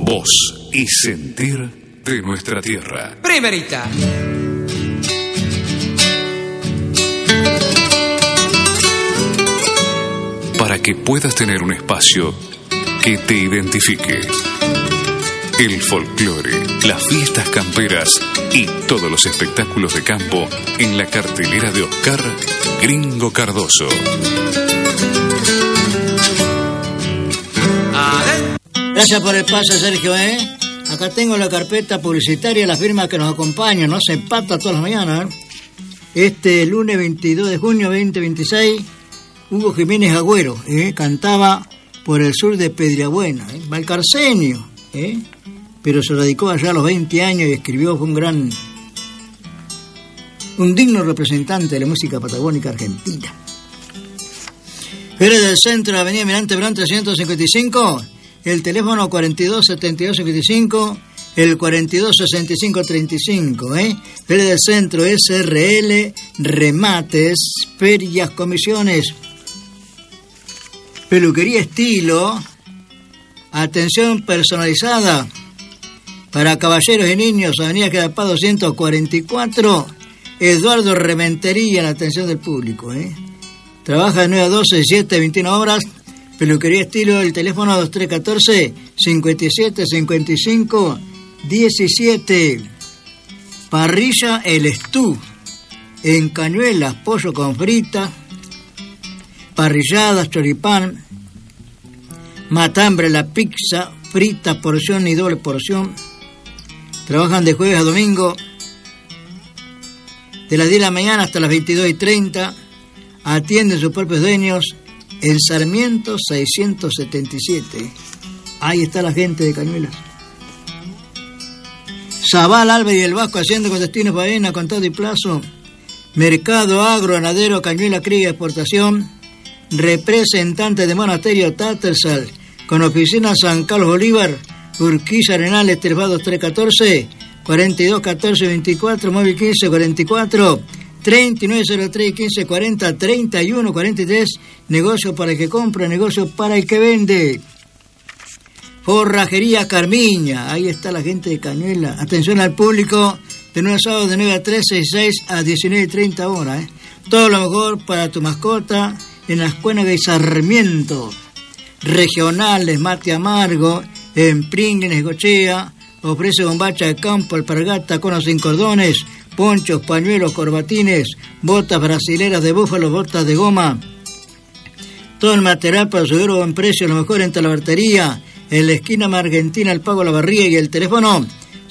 voz y sentir de nuestra tierra. Primerita. Para que puedas tener un espacio que te identifique. El folclore, las fiestas camperas y todos los espectáculos de campo en la cartelera de Oscar Gringo Cardoso. Gracias por el pase, Sergio, Acá tengo la carpeta publicitaria, las firmas que nos acompañan, no se empata todas las mañanas. Este lunes 22 de junio 2026, Hugo Jiménez Agüero, cantaba Por el sur de Pedrabuena, valcarceño, pero se radicó allá a los 20 años y escribió, fue un digno representante de la música patagónica argentina. Eres del centro, la avenida Mirante Brand 355, el teléfono 427255, el 426535, Eres del centro, SRL, remates, ferias, comisiones, peluquería estilo, atención personalizada para caballeros y niños, avenida Quedapá 244, Eduardo Rementería, la atención del público, Trabaja de 9 a 12, 7, 21 horas, peluquería estilo, el teléfono 2314 57 55 17. Parrilla El Estú, en Cañuelas, pollo con frita, parrilladas, choripán, matambre, la pizza, frita, porción y doble porción. Trabajan de jueves a domingo, de las 10 de la mañana hasta las 22:30. Atienden sus propios dueños en Sarmiento 677. Ahí está la gente de Cañuelas. Zabal, Alba y el Vasco, haciendo con destino faena, contado y plazo. Mercado Agro, Ganadero, Cañuelas, Cría y Exportación. Representante de Monasterio Tattersall, con oficina San Carlos Bolívar, Urquiza Arenales, Telefado 314 42 14 24, móvil 15 44 3903 15 40 31 43. Negocio para el que compra, negocio para el que vende. Forrajería Carmiña, ahí está la gente de Cañuela. Atención al público, de 9 a sábado de 9 a 13 y 6 a 19:30 horas. Todo lo mejor para tu mascota en las Cuénagas y Sarmiento. Regionales, mate amargo, en Pringles, Negochea. Ofrece bombacha de campo, alpargata, conos sin cordones, ponchos, pañuelos, corbatines, botas brasileras de búfalo, botas de goma. Todo el material para subir a buen precio, lo mejor en Talabartería, en la esquina Argentina, el Pago La Barría, y el teléfono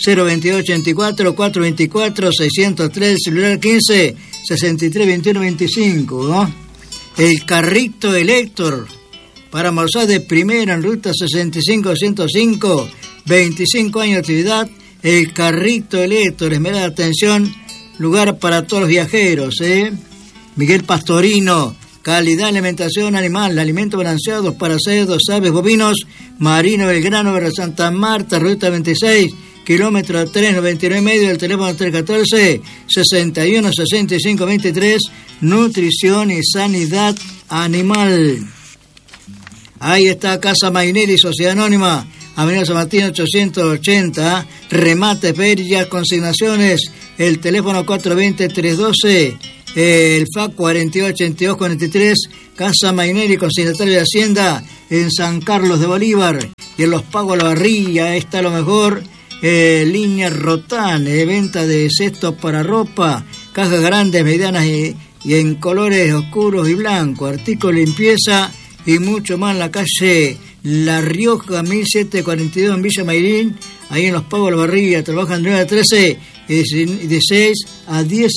02284 424 603, celular 15 63 21 25, El carrito Elector, para almorzar de primera en ruta 65-105, 25 años de actividad. El carrito Elector, esmerada atención, lugar para todos los viajeros, Miguel Pastorino, calidad de alimentación animal, alimentos balanceados para cerdos, aves, bovinos. Marino Belgrano, Barrio Santa Marta, ruta 26, kilómetro 399 y medio, el teléfono 314 61 65 23. Nutrición y sanidad animal. Ahí está Casa Maineri, Sociedad Anónima, Avenida San Martín 880, remate, ferias, consignaciones, el teléfono 420-312, el FAC 428243, Casa Maineri, consignatario de Hacienda, en San Carlos de Bolívar, y en Los Pagos La Barrilla, está lo mejor, línea Rotán, venta de cestos para ropa, cajas grandes, medianas y en colores oscuros y blancos, artículos de limpieza y mucho más en la calle La Rioja 1742 en Villa Mayrín, ahí en Los Pagos La Barrilla. Trabajan de 9 a 13 y de 6 a 19